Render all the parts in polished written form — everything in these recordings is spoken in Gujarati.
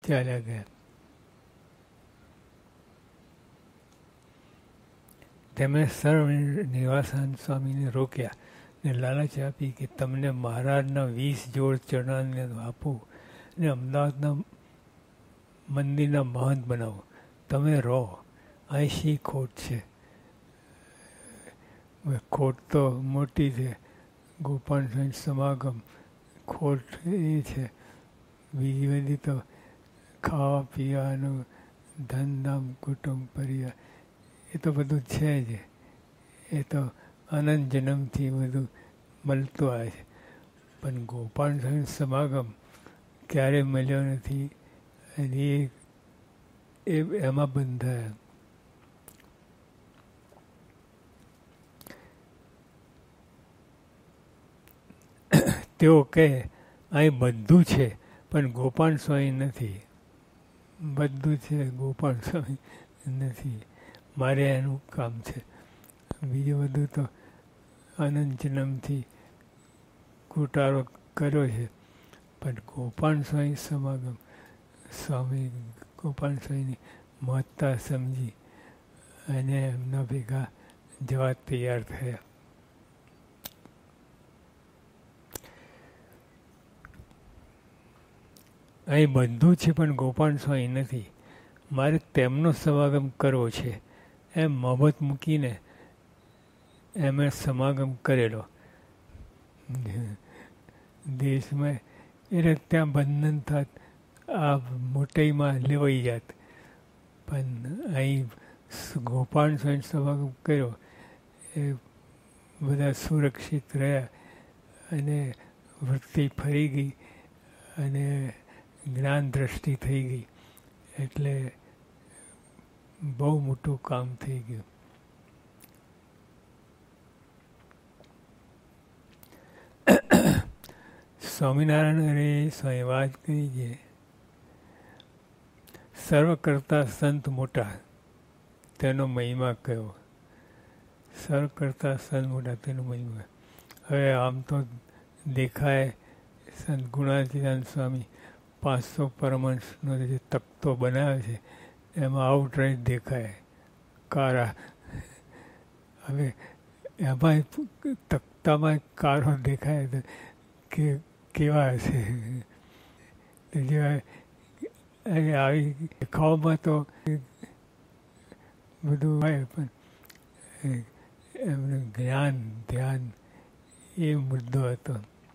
ચાલ્યા ગયા. તેમણે સર્વનિવાસાનંદ સ્વામીને રોક્યા ને લાલચ આપી કે તમને મહારાજના 20 જોડ ચરણાને આપું ને અમદાવાદના મંદિરના મહંત બનાવો. તમે રહો, અહીં શી ખોટ છે? ખોટ તો મોટી છે. ગોપાલ સ્વામી સમાગમ ખોટ એ છે. બીજી બધી તો ખાવા પીવાનું, ધનધામ, કુટુંબ, પરિવાર, એ તો બધું છે જ. એ તો અનંત જન્મથી બધું મળતું આવે છે. પણ ગોપાલ સ્વામી સમાગમ ક્યારે મળ્યો નથી અને એમાં બંધાયા. તેઓ કહે અહીં બધું છે પણ ગોપાલ સ્વામી નથી. બધું છે, ગોપાલ સ્વામી નથી. મારે એનું કામ છે. બીજું બધું તો અનંત જન્મથી કુટારો કર્યો છે. પણ ગોપાલ સ્વામી સમાગમ, સ્વામી ગોપાલ સ્વામીની મહત્તા સમજી અને એમના ભેગા જવા તૈયાર થયા. અહીં બધું છે પણ ગોપાલ સ્વામી નથી. મારે તેમનો સમાગમ કરવો છે. એમ મોહબ્બત મૂકીને એમણે સમાગમ કરેલો દેશમાં. એટલે ત્યાં બંધન થાત, આ મોટાઈમાં લેવાઈ જાત. પણ અહીં ગોપાલ સ્વામી સમાગમ કર્યો એ બધા સુરક્ષિત રહ્યા અને વૃત્તિ ફરી ગઈ અને જ્ઞાન દ્રષ્ટિ થઈ ગઈ. એટલે બહુ મોટું કામ થઈ ગયું. સ્વામિનારાયણ હરે સ્વામી વાત કરી છે, સર્વ કરતા સંત મોટા તેનો મહિમા કયો. સર્વ કરતા સંત મોટા તેનો મહિમા. હવે આમ તો દેખાય સંત ગુણાતીતાનંદ સ્વામી 500 પરમહંસનો જે તકતો બનાવ્યો છે એમાં આઉટરાઈટ દેખાય કારા. હવે એમાં તકતામાં કારો દેખાય તો કે કેવા હશે? આવી દેખાવમાં તો બધું હોય પણ એમનું જ્ઞાન ધ્યાન એ મુદ્દો હતો.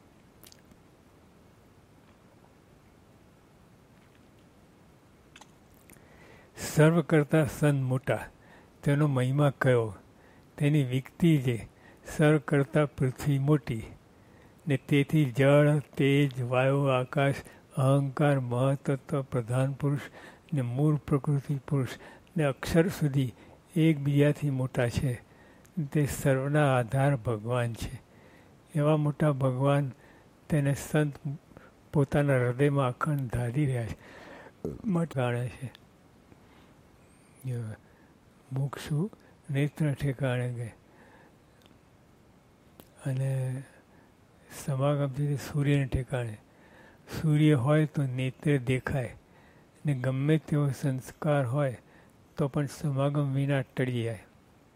સર્વ કરતા સંત મોટા તેનો મહિમા કયો. તેની વિકતિ છે સર્વ કરતા પૃથ્વી મોટી ને તેથી જળ, તેજ, વાયુ, આકાશ, અહંકાર, મહત્તત્વ, પ્રધાન પુરુષ ને મૂળ પ્રકૃતિ પુરુષ ને અક્ષર સુધી એકબીજાથી મોટા છે. તે સર્વના આધાર ભગવાન છે. એવા મોટા ભગવાન તેને સંત પોતાના હૃદયમાં અખંડ ધારી રહ્યા છે, મત ગાણે છે. મોક્ષુ નેત્ર ઠેકાણે ગયે અને સમાગમથી સૂર્યને ઠેકાણે. સૂર્ય હોય તો નેત્રે દેખાય ને ગમે તેવો સંસ્કાર હોય તો પણ સમાગમ વિના ટળી જાય.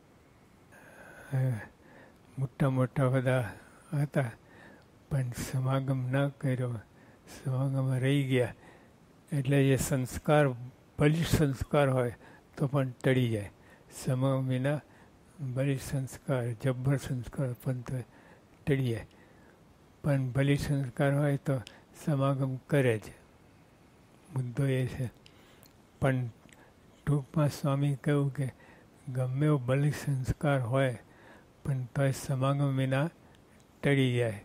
મોટા મોટા બધા હતા પણ સમાગમ ના કર્યો, સમાગમમાં રહી ગયા એટલે એ સંસ્કાર બલિષ્ઠ સંસ્કાર હોય તો પણ ટળી જાય. સમાગમ વિના બલિષ્ઠ સંસ્કાર, જબ્બર સંસ્કાર પણ તો ટળી જાય. પણ બલિષ્ઠ સંસ્કાર હોય તો સમાગમ કરે જ. મુદ્દો એ છે. પણ ટૂંકમાં સ્વામી કહ્યું કે ગમે એવો બલિષ્ઠ સંસ્કાર હોય પણ તોય સમાગમ વિના ટળી જાય.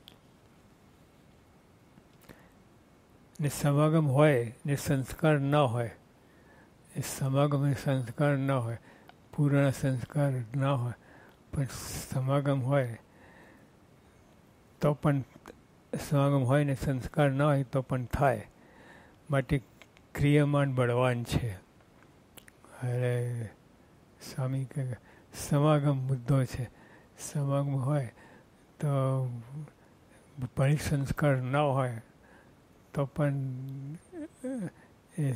ને સમાગમ હોય ને સંસ્કાર ન હોય, એ સમાગમ એ સંસ્કાર ન હોય, પૂર્ણ સંસ્કાર ના હોય પણ સમાગમ હોય તો પણ સમાગમ હોય ને સંસ્કાર ન હોય તો પણ થાય. માટે ક્રિયમાન બળવાન છે. અરે સ્વામી કહે સમાગમ મુદ્દો છે. સમાગમ હોય તો ભળી સંસ્કાર ન હોય તો પણ